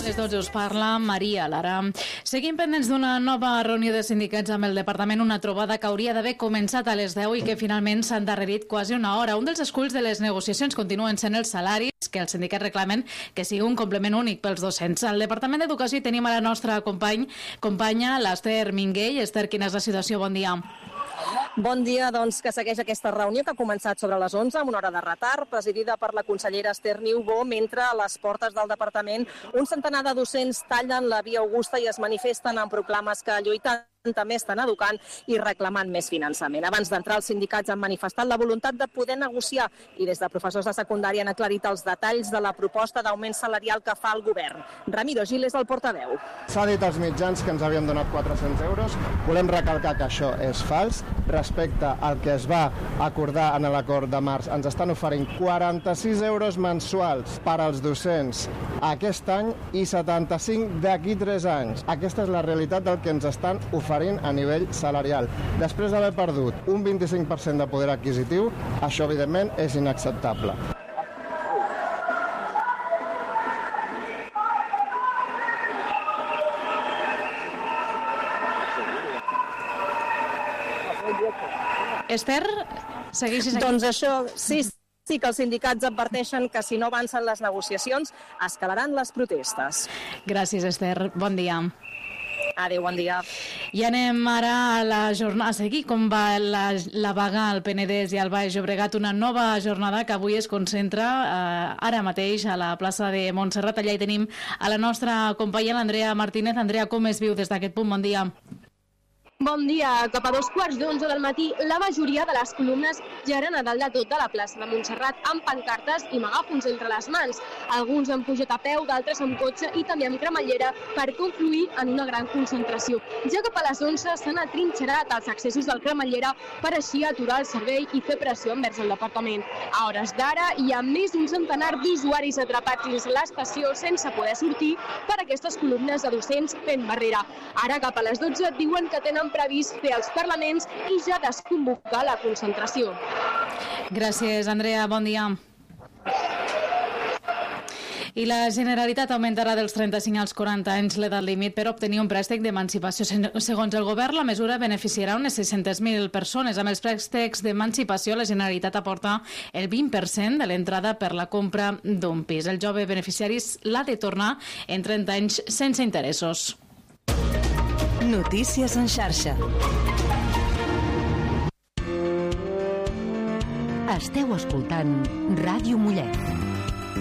les 12 us parla Maria Lara. Seguim pendents d'una nova reunió de sindicats amb el departament, una trobada que hauria d'haver començat a les 10 i que finalment s'ha endarrerit quasi una hora. Un dels esculls de les negociacions continuen sent els salaris, que els sindicats reclamen que sigui un complement únic pels docents. Al Departament d'Educació tenim a la nostra companya, l'Ester Minguell. Ester, quina és la situació? Bon dia. Bon dia, doncs, que segueix aquesta reunió que ha començat sobre les 11 amb una hora de retard, presidida per la consellera Esther Niubó, mentre a les portes del departament un centenar de docents tallen la via Augusta i es manifesten amb proclames que lluiten també estan educant i reclamant més finançament. Abans d'entrar, els sindicats han manifestat la voluntat de poder negociar i des de professors de secundària han aclarit els detalls de la proposta d'augment salarial que fa el govern. Ramiro Gil és el portaveu. S'ha dit als mitjans que ens havien donat 400 euros. Volem recalcar que això és fals. Respecte al que es va acordar en l'acord de març, ens estan oferint 46 euros mensuals per als docents aquest any i 75 d'aquí 3 anys. Aquesta és la realitat del que ens estan oferint a nivell salarial. Després d'haver perdut un 25% de poder adquisitiu, això evidentment és inacceptable. Esther, segueixes aquí? Doncs això, sí que els sindicats adverteixen que si no avancen les negociacions escalaran les protestes. Gràcies, Esther. Bon dia. Adéu, bon dia. I anem ara a seguir com va la vaga al Penedès i al Baix Llobregat, una nova jornada que avui es concentra ara mateix a la plaça de Montserrat. Allà hi tenim a la nostra companya, l'Andrea Martínez. Andrea, com es viu des d'aquest punt? Bon dia. Bon dia. Cap a 2:15 del matí, la majoria de les columnes ja eren a dalt de tot de la plaça de Montserrat amb pancartes i megàfons entre les mans. Alguns han pujat a peu, d'altres amb cotxe i també amb cremallera per confluir en una gran concentració. Ja cap a les 11 s'han atrinxerat als accessos del cremallera per així aturar el servei i fer pressió envers el departament. A hores d'ara hi ha més d'un centenar d'usuaris atrapats dins l'estació sense poder sortir per aquestes columnes de docents fent barrera. Ara cap a les 12 diuen que tenen previst fer els parlaments i ja desconvocar la concentració. Gràcies, Andrea. Bon dia. I la Generalitat augmentarà dels 35 als 40 anys l'edat límit per obtenir un préstec d'emancipació. Segons el govern, la mesura beneficiarà unes 600.000 persones. Amb els préstecs d'emancipació, la Generalitat aporta el 20% de l'entrada per la compra d'un pis. El jove beneficiari l'ha de tornar en 30 anys sense interessos. Notícies en xarxa. Esteu escoltant Ràdio Mollet.